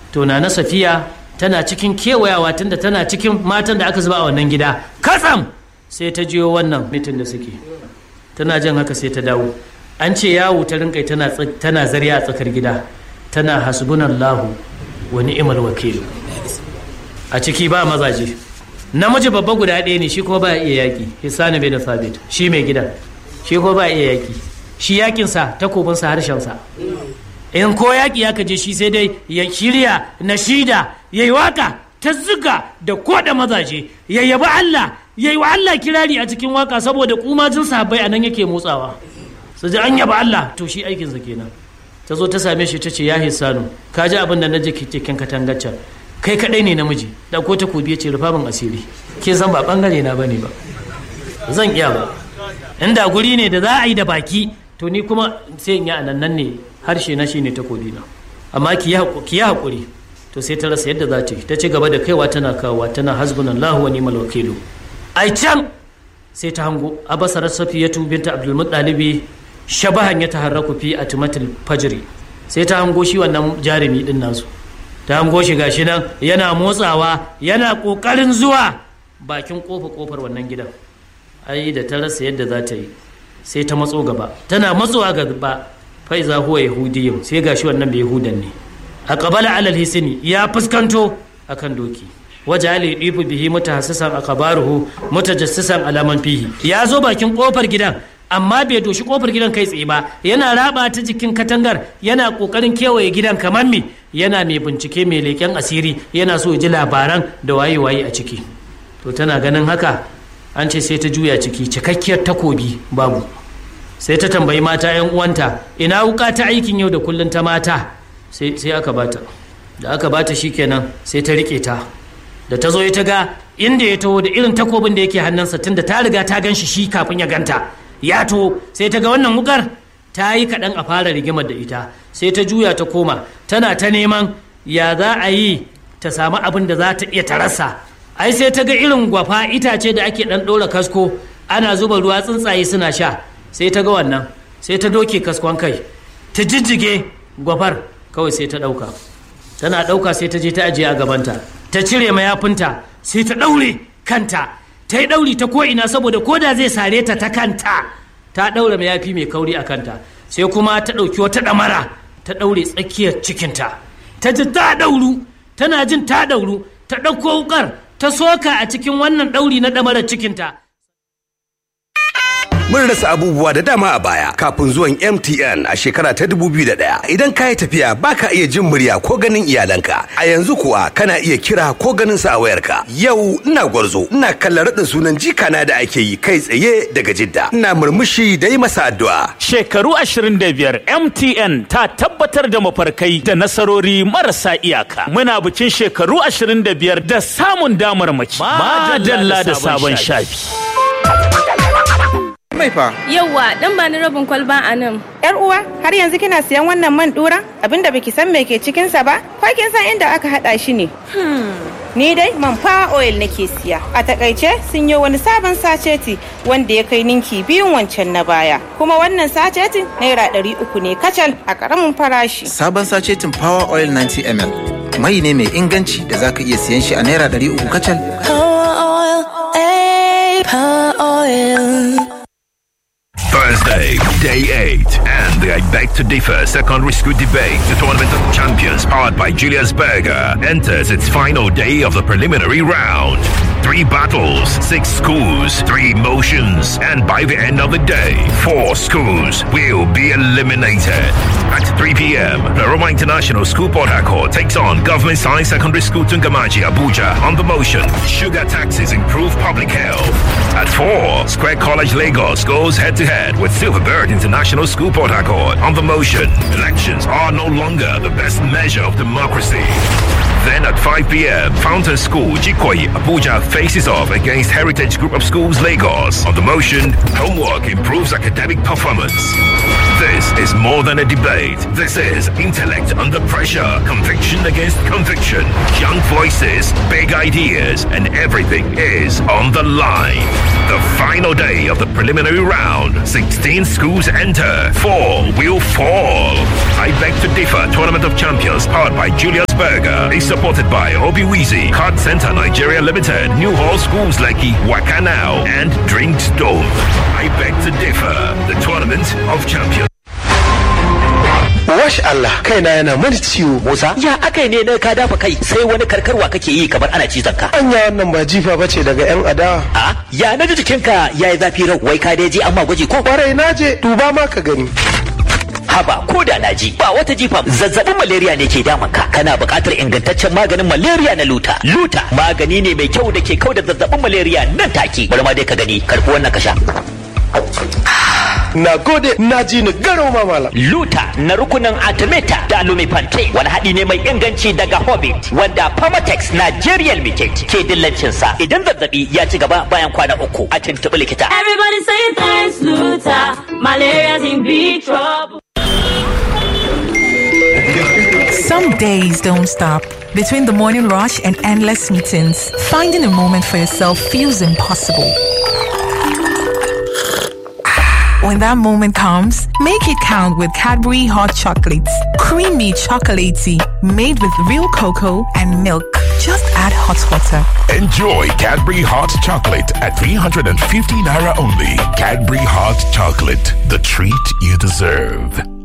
to na Safiya tana cikin kewayawa tunda tana cikin matan da aka zuba a wannan gida, katsam sai ta jiyo wannan mitin da suke, tana jin haka sai ta dawo. An ce yawo ta rinkai tana zariya a tsakar gida, tana hasbunallahu wa ni'mal wakil. A ciki ba mazaje, namiji babba guda ɗaya ne, shi kuma ba iya yaƙi, Hisani bin Thabit, shi mai gidan, shi kuma ba iya yaƙi, shi yaƙinsa takobinsa harshensa. In ko yaƙi ya kaje shi sai dai ya shirya nashida, ya yi waka ta zuga da koda mazaje, ya yabi Allah, ya yi wa Allah kirari a cikin waka, saboda kumajin sahabbai a nan yake motsawa. Su ji an yaba Allah, to shi aikinsa kenan. Ta zo ta same shi ta ce, ya Hisanu, ka ji abin da na ji cikin katangaccen, kai kaɗai ne namiji, da ko takobi ya ce rufa min asiri, ke san ba ɓangare na bane ba, zan iya ba. Inda guri ne da za a yi da baki, to ni kuma sai in yi a nan ne harshe na shi ne takobi na, amma ki yi haƙuri. To sai ta rasa yadda za ta yi, ta ci gaba da kaiwa tana kawowa, tana hasbunallahu wa ni'mal wakilu. Ai can sai ta hango abasarar Safiyatu binta Abdul Muttalibi shabahan ya taharraku fi atmatil fajri, sai ta hango shi wannan jarumi din nasu, ta hango shi gashi nan yana motsawa, yana kokarin zuwa bakin kofar wannan gidan. Ai da ta rasa yadda za ta yi sai ta matso gaba, tana matsowa gaba faiza huwa yahudiyyun, sai gashi wannan bai yahudan ne. Aqbala alal hisni, ya fuskanto akan doki, waje ali difu bihi mutahassisan akabaruhu mutajassisan alaman fihi. Ya zo bakin kofar gidan, amma bai doshi kofar gidan kai tsaye ba, yana raba ta jikin katangar, yana kokarin kewaye gidan kamar me yana mai bincike, mai leken asiri, yana so ya ji labaran da waye a ciki. To tana ganin haka, an ce sai ta juya ciki, cikakkiyar takobi babu. Sai ta tambayi mata 'yan uwanta, ina wuka ta aikin yau da kullun ta mata? Sai aka bata. Da aka bata shikenan sai ta rike ta. Da ta zo ta ga inda ya taho da irin takobin da yake hannunsa, tunda ta riga ta gan shi kafin ya ganta. Ya to sai ta ga wannan wukar ta yi kaɗan a fara rigimar da ita, sai ta juya ta koma, tana ta neman ya za a yi ta samu abin da za ta iya tarasa. Ai sai ta ga irin gwafa itace da ake ɗan ɗora kasko, ana zuba ruwa tsuntsaye suna sha, sai ta ga wannan, sai ta doke kaskon kai, ta jijjige gwafar, kawai sai ta ɗauka. Tana ɗauka sai ta je ta ajiye a gabanta, ta cire mayafinta, sai ta ɗaure kanta, ta yi ɗauri ta ko'ina, saboda ko da zai sare ta ta kanta, ta ɗaure mayafi mai kauri a kanta. Sai kuma ta ɗauki wata ɗamara, ta ɗaure tsakiyar cikinta, ta ji ta ɗauru, tana jin ta ɗauru, ta ɗauko wukar, ta soka a cikin wannan ɗauri na ɗamarar cikinta. Mun rasa abubuwa da dama a baya kafin zuwan MTN a shekara ta 2001. Idan ka yi tafiya baka iya jin murya ko ganin iyalanka. A yanzu kuwa kana iya kira ko ganin sa a wayarka. Yau ina gwarzo, ina kallon raɗin sunan jikana da ake yi kai tsaye daga Jidda. Ina murmushi da yi masa addu'a. Shekaru 25 MTN ta tabbatar da mafarkai da nasarori marasa iyaka. Muna bikin shekaru 25 da samun damarmaki. Madalla da sabon shafi. Mai fa? Yawwa, dan ba ni rabin kwalba a nan. Yar uwa, har yanzu kina siyan wannan man dura? Abinda baki san me ke cikin sa ba? Ko kin san inda aka hada shi ne? Ni dai man fa oil nake siya. A takaice sun yi wani sabon saceti wanda ya kai ninki biyun wancan na baya. Kuma wannan sacetin naira 300 ne kacal a karamin farashi. Sabon sacetin Power Oil 90 ml. Mai ne mai inganci da zaka iya siyan shi a naira 300 kacal. Power Oil, Power Oil. Thursday, Day 8, and the I Beg to Differ Secondary School Debate, the Tournament of Champions, powered by Julius Berger, enters its final day of the preliminary round. 3 battles, 6 schools, 3 motions, and by the end of the day, 4 schools will be eliminated. At 3 p.m., the Roma International School Port Harcourt takes on Government Science Secondary School Tungamaji, Abuja, on the motion. Sugar taxes improve public health. At 4, Square College Lagos goes head-to-head with Silverbird International School Port Harcourt, on the motion. Elections are no longer the best measure of democracy. Then at 5 p.m., Fountain School, Jikoyi, Abuja faces off against Heritage Group of Schools, Lagos. On the motion, homework improves academic performance. This is more than a debate. This is intellect under pressure, conviction against conviction, young voices, big ideas, and everything is on the line. The final day of the preliminary round. 16 schools enter. 4 will fall. I Beg to Differ Tournament of Champions, powered by Julius Berger, is supported by Obiwizi, Card Center Nigeria Limited, New Hall Schools Lekki, Wakanao, and Drinks Dome. I Beg to Differ, the Tournament of Champions. Wash Allah, kaina yana mani ciwo. Musa, ya akai ne na ka dafa kai sai wani karkarwa kake yi kamar ana cizon ka. Anya wannan ba jifa bace daga yan adawa. A ya naji jikinka yayi zafi rau, wai ka dai ji amma gwaji ko? Kwarai naje, duba ma ka gani. Haba ko da na ji ba wata jifa, zazzabin malaria ne ke damun ka. Kana buƙatar ingantaccen maganin malaria na Luta. Luta magani ne mai kyau da ke kauda zazzabin malaria nan take. Bari ma dai ka gani, karɓi wannan ka sha. Na gode, na ji ni garo mamala. Luta na rukunin Artemata da Lumifante wani haɗi ne mai inganci daga Hobbit wanda Pharmatex Nigeria Limited ke dillancin sa. Idan zazzabi ya ci gaba bayan kwana 3 a tuntuɓi likita. Everybody say thanks Luta, malaria's in big trouble. Some days don't stop. Between the morning rush and endless meetings, finding a moment for yourself feels impossible. When that moment comes, make it count with Cadbury Hot Chocolates. Creamy chocolatey, made with real cocoa and milk. Just add hot water. Enjoy Cadbury Hot Chocolate at 350 Naira only. Cadbury Hot Chocolate, the treat you deserve.